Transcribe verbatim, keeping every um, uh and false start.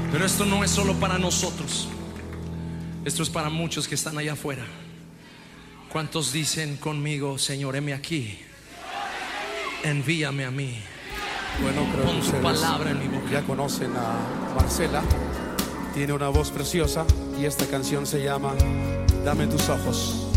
Pero esto no es solo para nosotros, esto es para muchos que están allá afuera. ¿Cuántos dicen conmigo: Señor, heme aquí, envíame a mí? Bueno, creo Pon que tu ustedes palabra en mi boca. ya conocen a Marcela. Tiene una voz preciosa y esta canción se llama Dame tus ojos.